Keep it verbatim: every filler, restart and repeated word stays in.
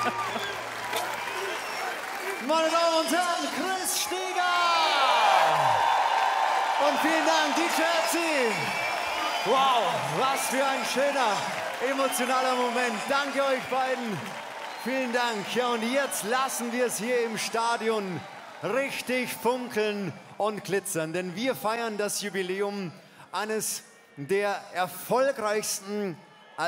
Meine Damen und Herren, Chris Steger! Und vielen Dank, D J Ötzi! Wow, was für ein schöner, emotionaler Moment. Danke euch beiden. Vielen Dank. Ja, und jetzt lassen wir es hier im Stadion richtig funkeln und glitzern, denn wir feiern das Jubiläum eines der erfolgreichsten